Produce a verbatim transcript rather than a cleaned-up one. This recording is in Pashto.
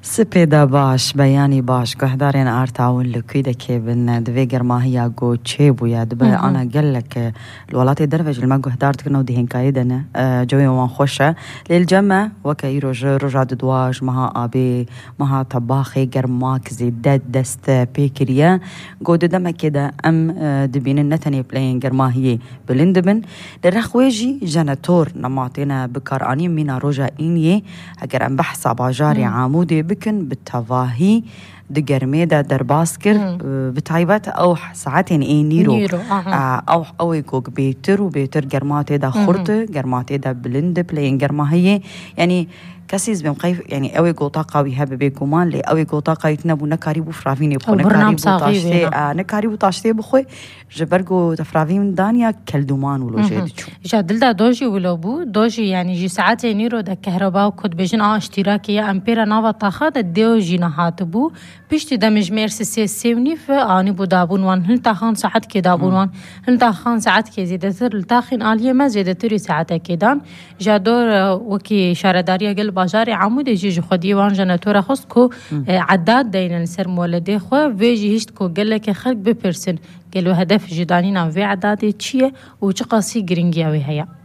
سپیدا باش بیانی باش گهدارین آرتاون لکیده که بن دویگر ماهیا گو چه بوید به آنا گل که الولات دروج الما گهدارت کنو دهین کایدنه جوی وان خوشه للجمع وكاي رج رجع دواج مها آبي مها طباخي جرماك زيدات دست بيكريا قود دم كده أم دبين النتني بلاين جرماهي بلندبن للرخويجي جناتور نماطينا بكاراني مينا رجع إني أجر أم بحث عباجاري عامودي بكن بالتواهي دجرميدا درباسكر بتايبات أو ساعتين إيه نيرو, نيرو. آه أو أو يكوك بيتر وبيتر جرماتي دا خرطة جرماتي دا بلند بلاين جرماهية يعني كاسيز بمقيف يعني أوي قوطا قوي هب بيكمان لي أوي قوطا قوي تنبو نكاري بفرافيني بخو نكاري بطاشتي آه نكاري بطاشتي بخوي جبرقو تفرافين دانيا كالدومان ولو جيد شو جا دلدا دوجي ولو بو دوجي يعني جي ساعتي نيرو دا كهرباء وكد بيجن آه اشتراكية أمبيرا نافا طاخات الديو جيناهات بو بيشتي دا مجمير سيسي سيوني فآني بو دابون وان هل تاخان ساعت كي دابون وان هل تاخان ساعت كي زيدتر التاخين آلية ما زيدتري ساعتا كيدان جا دور وكي شارداريا قل باجاري عمود يجي خدي وان جناتورا خست كو عداد دين السر مولدي خو فيجي هشت كو قال لك خلق ببرسن قالوا هدف جدانينا في عدادي تشيه وچقاسي جرينجيا وهي